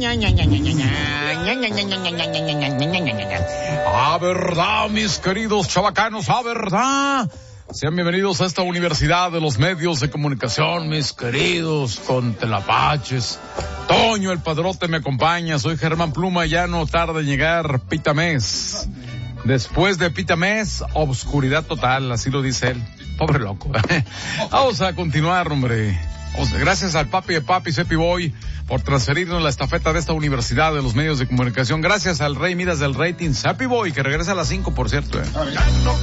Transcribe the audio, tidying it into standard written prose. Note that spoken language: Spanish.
A verdad, mis queridos chavacanos, a verdad. Sean bienvenidos a esta universidad de los medios de comunicación, mis queridos contelapaches. Toño, el padrote, me acompaña. Soy Germán Pluma, ya no tarda en llegar Pitamés. Después de Pitamés, obscuridad total, así lo dice él. Pobre loco. Vamos a continuar, hombre. Gracias al papi de papi, Cepi Boy, por transferirnos la estafeta de esta universidad de los medios de comunicación. Gracias al Rey Midas del rating, Cepi Boy, que regresa a las 5, por cierto.